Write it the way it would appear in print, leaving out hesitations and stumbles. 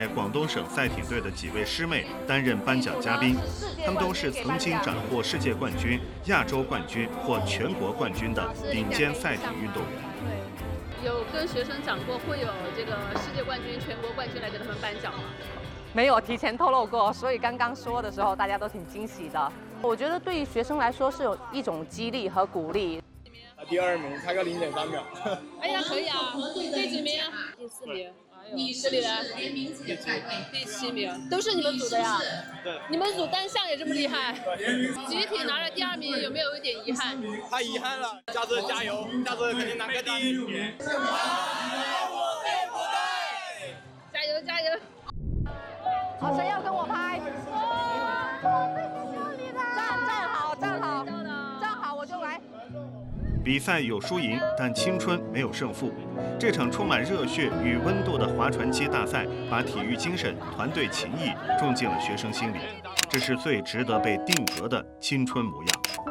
广东省赛艇队的几位师妹担任颁奖嘉宾，她们都是曾经斩获世界冠军、亚洲冠军或全国冠军的顶尖赛艇运动员。 对，有跟学生讲过会有这个世界冠军、全国冠军来给他们颁奖吗？ 没有提前透露过，所以刚刚说的时候大家都挺惊喜的。我觉得对于学生来说是有一种激励和鼓励。 第2名，差个0.3秒。 哎呀，可以啊！第几名？第4名。这里的第7名，都是你们组的呀？ 对。 你们组单项也这么厉害？集体拿了第2名，有没有一点遗憾？ 太遗憾了，下次加油，下次肯定拿个第1。 加油加油！ 好，谁要跟我拍？站好，我就来。 比赛有输赢，但青春没有胜负。这场充满热血与温度的划船机大赛，把体育精神、团队情谊种进了学生心里。这是最值得被定格的青春模样。